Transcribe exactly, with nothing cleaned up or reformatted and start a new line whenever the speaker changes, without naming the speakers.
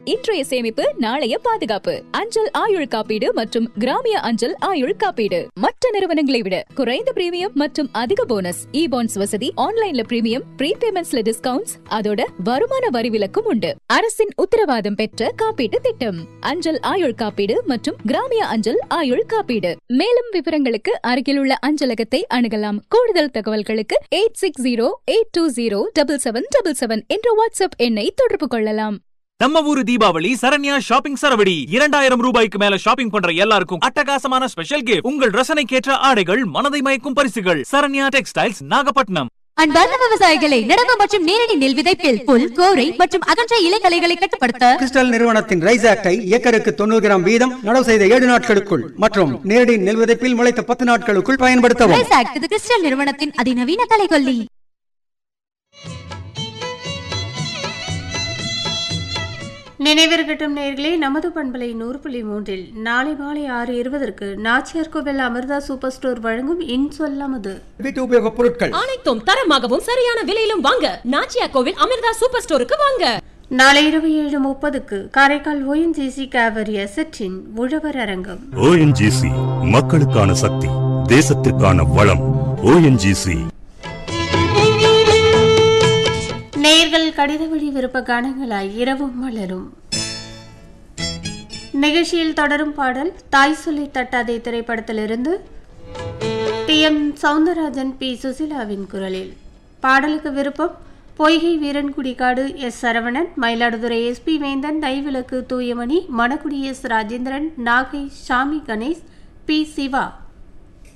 இன்றைய சேமிப்பு நாளைய பாதுகாப்பு. அஞ்சல் ஆயுள் காப்பீடு மற்றும் கிராமிய அஞ்சல் ஆயுள் காப்பீடு மற்ற நிறுவனங்களை விட குறைந்த பிரீமியம் மற்றும் அதிக போனஸ். இ பாண்ட்ஸ் வசதி, ஆன்லைன்ல பிரீமியம், ப்ரீபேமெண்ட்ஸ்ல டிஸ்கவுண்ட்ஸ், அதோட வருமான வரி விலக்கும் உண்டு. அரசின் உத்தரவாதம் பெற்ற காப்பீட்டு திட்டம் அஞ்சல் ஆயுள் காப்பீடு மற்றும் கிராமிய அஞ்சல் ஆயுள் காப்பீடு. மேலும் விவரங்களுக்கு அருகில் உள்ள அஞ்சலகத்தை அணுகலாம். கூடுதல் தகவல்களுக்கு eight six zero eight two zero double seven double seven என்ற வாட்ஸ்அப் எண்ணை தொடர்பு கொள்ளலாம்.
நம்ம ஊரு தீபாவளி சரண்யா ஷாப்பிங் சரவடி. இரண்டாயிரம் ரூபாய்க்கு மேல ஷாப்பிங் பண்ற எல்லாருக்கும் அட்டகாசமான ஸ்பெஷல் கிஃப்ட். உங்கள் ரசனைக்கேற்ற ஆடைகள், மனதை மயக்கும் பரிசுகள். சரண்யா டெக்ஸ்டைல்ஸ், நாகப்பட்டினம்.
அன்பார்ந்த விவசாயிகளை, நடவு மற்றும் நேரடி நெல் விதைப்பில் புல், கோரை மற்றும் அகன்ற இலைகளைகளை கட்டுப்படுத்த
கிறிஸ்டல் நிறுவனத்தின் ரைஸ் ஆக்டை ஏக்கருக்கு தொண்ணூறு கிராம் வீதம் நடவு செய்த ஏழு நாட்களுக்குள் மற்றும் நேரடி நெல் விதைப்பில் முளைத்த பத்து நாட்களுக்குள் பயன்படுத்தவும்.
ரைஸ் ஆக்ட் இது கிறிஸ்டல் நிறுவனத்தின் அதிநவீன கலைகொல்லி.
நினைவிருக்கட்டும் நேயர்களே, நமது பண்பலை நூறு புள்ளி மூன்றில் நாளை மாலை ஆறு இருபதற்கு நாச்சியார் கோவில் அமிர்தா சூப்பர் ஸ்டோர் வழங்கும் இன்சொல்லாமது
வீட்டு உபயோக பொருட்கள்
அனைத்தும் தரமாகவும் சரியான விலையிலும் வாங்க நாச்சியார் கோவில் அமிர்தா சூப்பர் ஸ்டோருக்கு வாங்க.
நாளை இரவு ஏழு முப்பதுக்கு காரைக்கால் ஓஎன்ஜிசி காவிரி அசெட்டின் உழவர் அரங்கம்.
ஓஎன்ஜிசி மக்களுக்கான சக்தி, தேசத்திற்கான வளம். ஓஎன்ஜிசி.
நேயர்கள் கடித வழி விருப்ப கானங்களாய் இரவும் மலரும் நிகழ்ச்சியில் தொடரும் பாடல் தாய் சொல்லி தட்டாதே திரைப்படத்திலிருந்து டி எம் சவுந்தரராஜன், பி சுசிலாவின் குரலில். பாடலுக்கு விருப்பம் பொய்கை வீரன்குடிக்காடு S Saravanan, Mayiladuthurai S B வேந்தன், நைவிளக்கு Thuyamani, Manakudi S Rajendran, Nagai Xiaomi Ganesh, B Siva.